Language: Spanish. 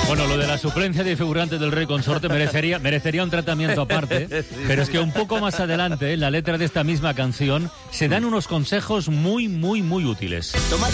Bueno, lo de la suplencia de figurantes del Rey Consorte merecería un tratamiento aparte, pero es que un poco más adelante, en la letra de esta misma canción, se dan unos consejos muy útiles. Toma